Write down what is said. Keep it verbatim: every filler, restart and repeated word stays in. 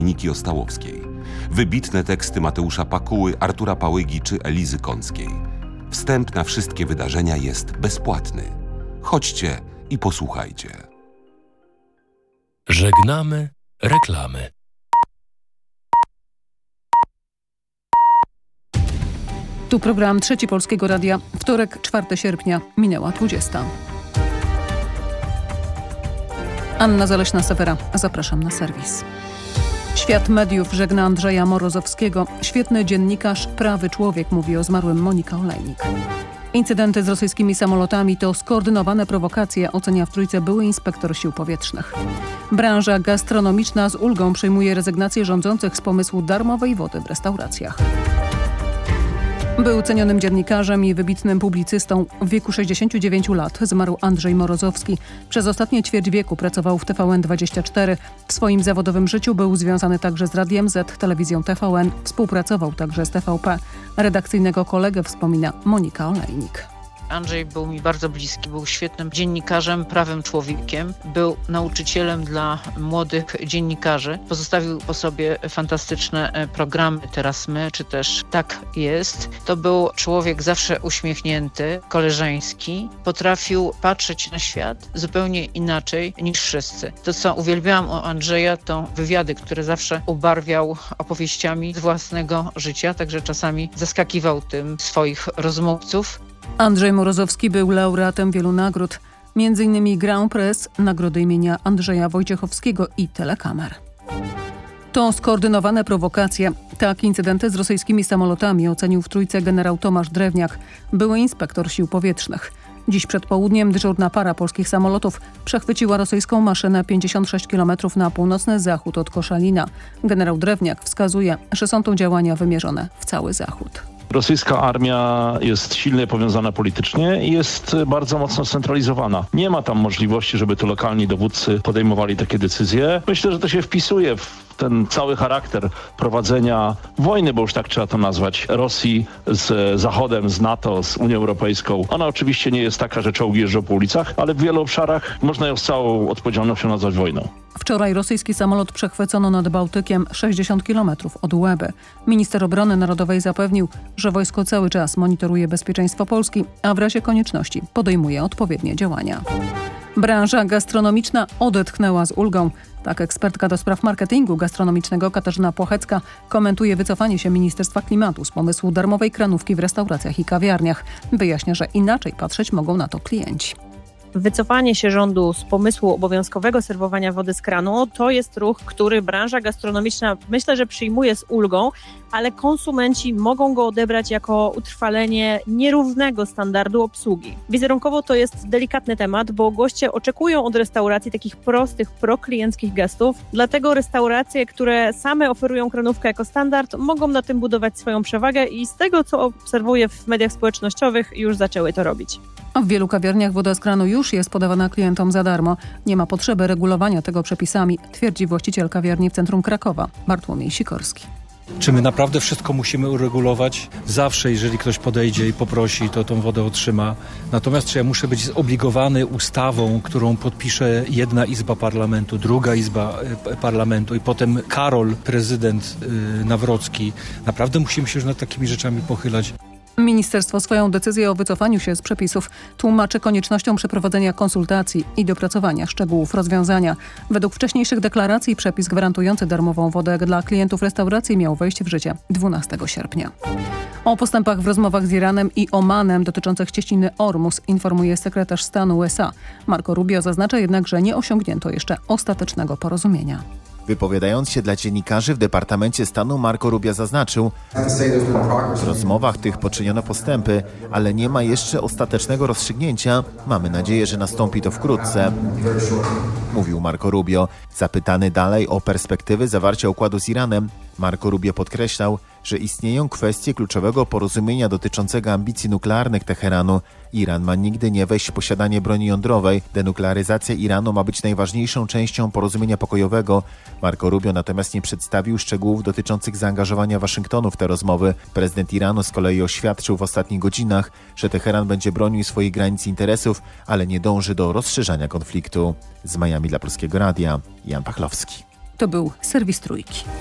Niki Ostałowskiej. Wybitne teksty Mateusza Pakuły, Artura Pałygi czy Elizy Kąckiej. Wstęp na wszystkie wydarzenia jest bezpłatny. Chodźcie i posłuchajcie. Żegnamy reklamy. Tu program Trzeci Polskiego Radia. Wtorek, czwartego sierpnia, minęła dwudziesta. Anna Zaleśna-Sewera. Zapraszam na serwis. Świat mediów żegna Andrzeja Morozowskiego. Świetny dziennikarz, prawy człowiek, mówi o zmarłym Monika Olejnik. Incydenty z rosyjskimi samolotami to skoordynowane prowokacje, ocenia w Trójce były inspektor sił powietrznych. Branża gastronomiczna z ulgą przyjmuje rezygnację rządzących z pomysłu darmowej wody w restauracjach. Był cenionym dziennikarzem i wybitnym publicystą. W wieku sześćdziesięciu dziewięciu lat zmarł Andrzej Morozowski. Przez ostatnie ćwierć wieku pracował w T V N dwadzieścia cztery. W swoim zawodowym życiu był związany także z Radiem Z, telewizją T V N. Współpracował także z T V P. Redakcyjnego kolegę wspomina Monika Olejnik. Andrzej był mi bardzo bliski, był świetnym dziennikarzem, prawym człowiekiem, był nauczycielem dla młodych dziennikarzy. Pozostawił po sobie fantastyczne programy Teraz My, czy też Tak jest. To był człowiek zawsze uśmiechnięty, koleżeński. Potrafił patrzeć na świat zupełnie inaczej niż wszyscy. To, co uwielbiałam u Andrzeja, to wywiady, które zawsze ubarwiał opowieściami z własnego życia, także czasami zaskakiwał tym swoich rozmówców. Andrzej Morozowski był laureatem wielu nagród, między innymi Grand Prix, nagrody imienia Andrzeja Wojciechowskiego i Telekamer. To skoordynowane prowokacje. Tak incydenty z rosyjskimi samolotami ocenił w Trójce generał Tomasz Drewniak, były inspektor sił powietrznych. Dziś przed południem dyżurna para polskich samolotów przechwyciła rosyjską maszynę pięćdziesiąt sześć kilometrów na północny zachód od Koszalina. Generał Drewniak wskazuje, że są to działania wymierzone w cały zachód. Rosyjska armia jest silnie powiązana politycznie i jest bardzo mocno scentralizowana. Nie ma tam możliwości, żeby to lokalni dowódcy podejmowali takie decyzje. Myślę, że to się wpisuje w ten cały charakter prowadzenia wojny, bo już tak trzeba to nazwać, Rosji z Zachodem, z NATO, z Unią Europejską. Ona oczywiście nie jest taka, że czołgi jeżdżą po ulicach, ale w wielu obszarach można ją z całą odpowiedzialnością nazwać wojną. Wczoraj rosyjski samolot przechwycono nad Bałtykiem sześćdziesiąt kilometrów od Łeby. Minister Obrony Narodowej zapewnił, że wojsko cały czas monitoruje bezpieczeństwo Polski, a w razie konieczności podejmuje odpowiednie działania. Branża gastronomiczna odetchnęła z ulgą. Tak ekspertka do spraw marketingu gastronomicznego Katarzyna Płochecka komentuje wycofanie się Ministerstwa Klimatu z pomysłu darmowej kranówki w restauracjach i kawiarniach. Wyjaśnia, że inaczej patrzeć mogą na to klienci. Wycofanie się rządu z pomysłu obowiązkowego serwowania wody z kranu to jest ruch, który branża gastronomiczna myślę, że przyjmuje z ulgą, ale konsumenci mogą go odebrać jako utrwalenie nierównego standardu obsługi. Wizerunkowo to jest delikatny temat, bo goście oczekują od restauracji takich prostych, proklienckich gestów, dlatego restauracje, które same oferują kranówkę jako standard, mogą na tym budować swoją przewagę i z tego, co obserwuję w mediach społecznościowych, już zaczęły to robić. A w wielu kawiarniach woda z kranu już jest podawana klientom za darmo. Nie ma potrzeby regulowania tego przepisami, twierdzi właściciel kawiarni w centrum Krakowa, Bartłomiej Sikorski. Czy my naprawdę wszystko musimy uregulować? Zawsze, jeżeli ktoś podejdzie i poprosi, to tą wodę otrzyma. Natomiast czy ja muszę być zobligowany ustawą, którą podpisze jedna izba parlamentu, druga izba parlamentu i potem Karol, prezydent yy, Nawrocki? Naprawdę musimy się już nad takimi rzeczami pochylać? Ministerstwo swoją decyzję o wycofaniu się z przepisów tłumaczy koniecznością przeprowadzenia konsultacji i dopracowania szczegółów rozwiązania. Według wcześniejszych deklaracji przepis gwarantujący darmową wodę dla klientów restauracji miał wejść w życie dwunastego sierpnia. O postępach w rozmowach z Iranem i Omanem dotyczących cieśniny Ormus informuje sekretarz stanu U S A. Marco Rubio zaznacza jednak, że nie osiągnięto jeszcze ostatecznego porozumienia. Wypowiadając się dla dziennikarzy w Departamencie Stanu, Marco Rubio zaznaczył: w rozmowach tych poczyniono postępy, ale nie ma jeszcze ostatecznego rozstrzygnięcia. Mamy nadzieję, że nastąpi to wkrótce, mówił Marco Rubio. Zapytany dalej o perspektywy zawarcia układu z Iranem, Marco Rubio podkreślał, że istnieją kwestie kluczowego porozumienia dotyczącego ambicji nuklearnych Teheranu. Iran ma nigdy nie wejść w posiadanie broni jądrowej. Denuklearyzacja Iranu ma być najważniejszą częścią porozumienia pokojowego. Marco Rubio natomiast nie przedstawił szczegółów dotyczących zaangażowania Waszyngtonu w te rozmowy. Prezydent Iranu z kolei oświadczył w ostatnich godzinach, że Teheran będzie bronił swoich granic i interesów, ale nie dąży do rozszerzania konfliktu. Z Miami dla Polskiego Radia, Jan Pachlowski. To był serwis Trójki.